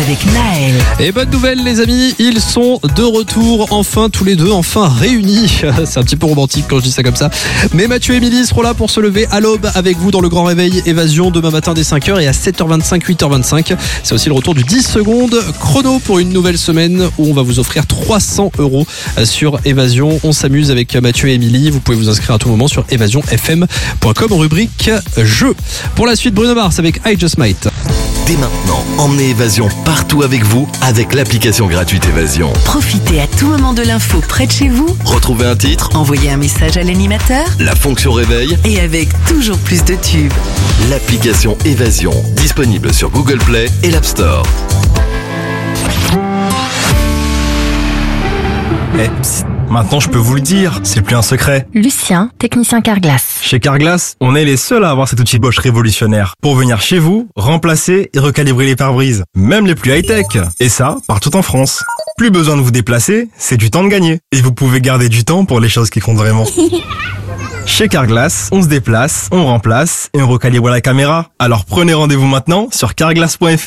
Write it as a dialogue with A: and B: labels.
A: avec Naël.
B: Et bonne nouvelle les amis, ils sont de retour, enfin tous les deux, enfin réunis. C'est un petit peu romantique quand je dis ça comme ça. Mais Mathieu et Émilie seront là pour se lever à l'aube avec vous dans le Grand Réveil Évasion demain matin dès 5h et à 7h25, 8h25. C'est aussi le retour du 10 secondes chrono pour une nouvelle semaine où on va vous offrir 300 € sur Évasion. On s'amuse avec Mathieu et Émilie. Vous pouvez vous inscrire à tout moment sur évasionfm.com rubrique jeux. Pour la suite, Bruno Mars avec I Just Might.
C: Dès maintenant, emmenez Évasion partout avec vous avec l'application gratuite Évasion.
A: Profitez à tout moment de l'info près de chez vous.
C: Retrouvez un titre,
A: Envoyez un message à l'animateur.
C: la fonction réveil,
A: Et avec toujours plus de tubes.
C: l'application Évasion, disponible sur Google Play et l'App Store.
D: Maintenant, je peux vous le dire, c'est plus un secret.
E: Lucien, technicien Carglass.
D: Chez Carglass, on est les seuls à avoir cet outil Bosch révolutionnaire pour venir chez vous, remplacer et recalibrer les pare-brises, même les plus high-tech. Et ça, partout en France. Plus besoin de vous déplacer, c'est du temps de gagner. Et vous pouvez garder du temps pour les choses qui comptent vraiment. Chez Carglass, on se déplace, on remplace et on recalibre la caméra. Alors prenez rendez-vous maintenant sur carglass.fr.